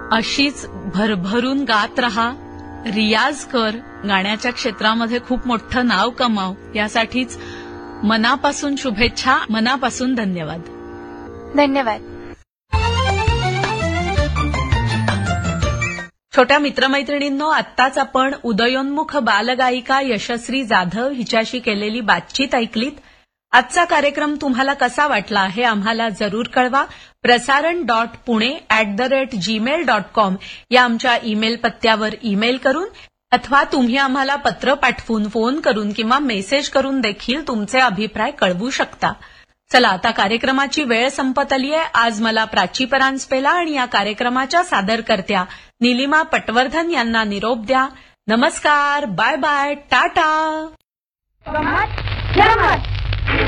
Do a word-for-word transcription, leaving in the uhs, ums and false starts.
अशीच भरभरून गात रहा, रियाज कर, गाण्याच्या क्षेत्रामध्ये खूप मोठं नाव कमाव, यासाठीच मनापासून शुभेच्छा, मनापासून धन्यवाद. धन्यवाद. छोट्या मित्रमैत्रिणींनो, आत्ताच आपण उदयोन्मुख बालगायिका यशश्री जाधव हिच्याशी केलेली बातचीत ऐकलीत. आजचा कार्यक्रम तुम्हाला कसा वाटला हे आम्हाला जरूर कळवा. प्रसारण dot Pune at the rate Gmail dot com या आमच्या ईमेल पत्त्यावर ईमेल करून अथवा तुम्ही आम्हाला पत्र पाठवून, फोन करून किंवा मेसेज करून देखील तुमचे अभिप्राय कळवू शकता. चला, आता कार्यक्रमाची वेळ संपत आली आहे. आज मला प्राची परांजपेला आणि या कार्यक्रमाच्या सादरकर्त्या निलिमा पटवर्धन यांना निरोप द्या. नमस्कार, बाय बाय, टाटा.